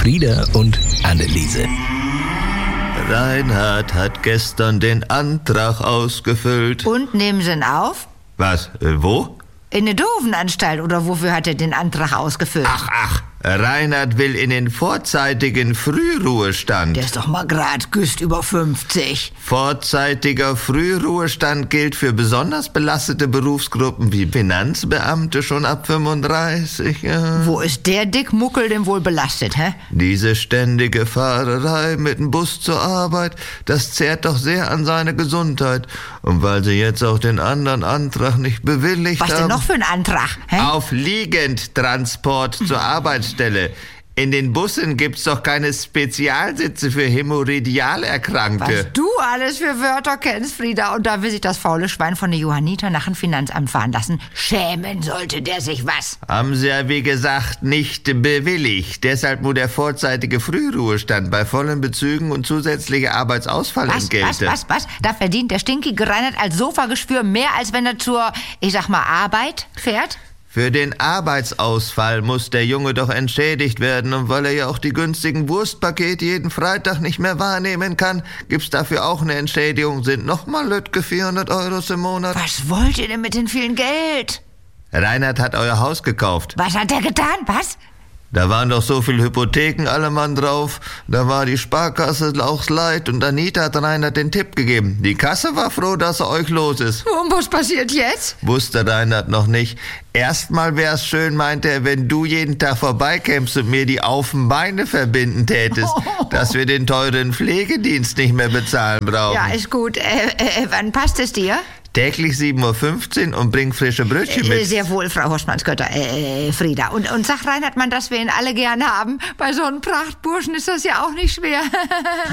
Frieda und Anneliese. Reinhard hat gestern den Antrag ausgefüllt. Und nehmen Sie ihn auf? Was? Wo? In der Doovenanstalt oder wofür hat er den Antrag ausgefüllt? Ach, Reinhard will in den vorzeitigen Frühruhestand. Der ist doch mal grad güst über 50. Vorzeitiger Frühruhestand gilt für besonders belastete Berufsgruppen wie Finanzbeamte schon ab 35. Ja. Wo ist der Dickmuckel denn wohl belastet, hä? Diese ständige Fahrerei mit dem Bus zur Arbeit, das zehrt doch sehr an seine Gesundheit. Und weil sie jetzt auch den anderen Antrag nicht bewilligt haben... Was denn noch für ein Antrag, hä? Auf Liegendtransport zur Arbeitsstelle. In den Bussen gibt's doch keine Spezialsitze für Hämorrhoidalerkrankte. Was du alles für Wörter kennst, Frieda. Und da will sich das faule Schwein von der Johanniter nach dem Finanzamt fahren lassen. Schämen sollte der sich was. Haben sie ja, wie gesagt, nicht bewilligt. Deshalb nur der vorzeitige Frühruhestand bei vollen Bezügen und zusätzliche Arbeitsausfallentgelte. Was? Da verdient der stinkige Reinhard als Sofageschwür mehr, als wenn er zur, ich sag mal, Arbeit fährt? Für den Arbeitsausfall muss der Junge doch entschädigt werden. Und weil er ja auch die günstigen Wurstpakete jeden Freitag nicht mehr wahrnehmen kann, gibt's dafür auch eine Entschädigung. Sind nochmal Lütke 400 € im Monat. Was wollt ihr denn mit dem vielen Geld? Reinhard hat euer Haus gekauft. Was hat er getan? Was? Da waren doch so viele Hypotheken alle Mann drauf. Da war die Sparkasse auch leid und Anita hat Reinhard den Tipp gegeben. Die Kasse war froh, dass er euch los ist. Und was passiert jetzt? Wusste Reinhard noch nicht. Erstmal wär's schön, meinte er, wenn du jeden Tag vorbeikämst und mir die Beine verbinden tätest, dass wir den teuren Pflegedienst nicht mehr bezahlen brauchen. Ja, ist gut. Wann passt es dir? Täglich 7:15 Uhr und bring frische Brötchen mit. Sehr wohl, Frau Horstmannsgötter, Frieda. Und sag Reinhard man, dass wir ihn alle gerne haben. Bei so einem Prachtburschen ist das ja auch nicht schwer.